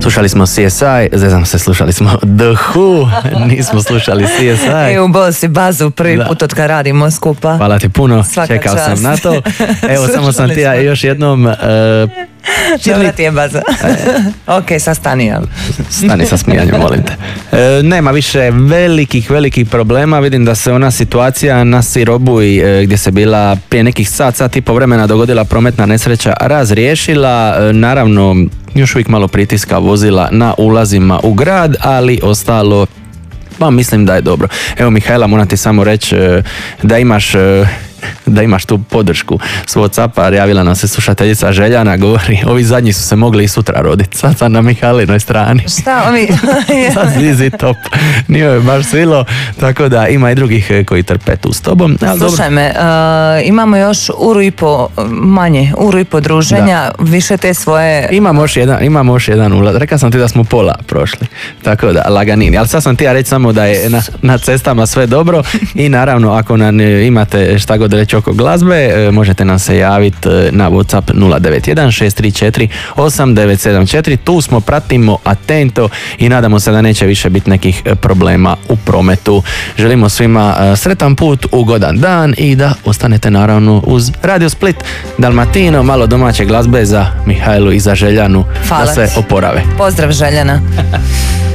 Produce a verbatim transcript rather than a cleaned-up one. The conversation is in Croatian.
Slušali smo C S I, zezam se, slušali smo The Who, nismo slušali C S I. I ubao si bazu prvi put od kad radimo skupa. Hvala ti puno, Svaka čekao čast. sam na to. Evo, samo sam ti ja još jednom... Uh, Dobra ti je baza. Ok, sad stani. Stani sa smijanjem, molim te. E, nema više velikih, velikih problema. Vidim da se ona situacija na Sirobuj, e, gdje se bila prije nekih sat, sat i po vremena dogodila prometna nesreća, razriješila. E, naravno, još uvijek malo pritiska vozila na ulazima u grad, ali ostalo, pa mislim da je dobro. Evo, Mihajla, moram ti samo reći e, da imaš... E, da imaš tu podršku s WhatsAppa. Javila nam se slušateljica Željana, govori, ovi zadnji su se mogli i sutra roditi. Sad sam na Mihajlinoj strani. Šta ovi? Sad zizi top. Nije joj baš svilo, tako da ima i drugih koji trpe tu s tobom. Ali slušaj me, uh, imamo još uru i po manje, uru i po druženja, da. Više te svoje... Imamo još jedan, imamo još jedan ulaz. Rekao sam ti da smo pola prošli. Tako da, laganini. Ali sad sam ti ja reći samo da je na, na cestama sve dobro i naravno ako nam imate šta god reći oko glazbe, možete nam se javiti na WhatsApp nula devet jedan šest tri četiri osam devet sedam četiri. Tu smo, pratimo atento i nadamo se da neće više biti nekih problema u prometu. Želimo svima sretan put, ugodan dan i da ostanete naravno uz Radio Split Dalmatino, malo domaće glazbe za Mihajlu i za Željanu. Hvala. Da se oporave. Pozdrav Željana.